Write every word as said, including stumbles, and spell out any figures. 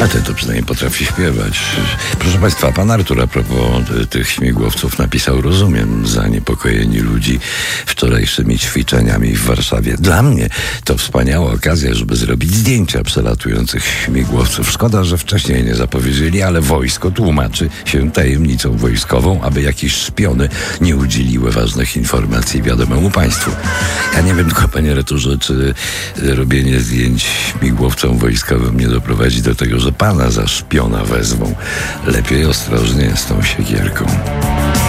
A ten to przynajmniej potrafi śpiewać. Proszę Państwa, pan Artur a propos tych śmigłowców napisał: rozumiem zaniepokojeni ludzi wczorajszymi ćwiczeniami w Warszawie. Dla mnie to wspaniała okazja, żeby zrobić zdjęcia przelatujących śmigłowców. Szkoda, że wcześniej nie zapowiedzieli, ale wojsko tłumaczy się tajemnicą wojskową, aby jakieś szpiony nie udzieliły ważnych informacji wiadomemu państwu. Ja nie wiem tylko, panie Returze, czy robienie zdjęć śmigłowcom wojskowym nie doprowadzi do tego, że pana za szpiona wezwą. Lepiej ostrożnie z tą siekierką.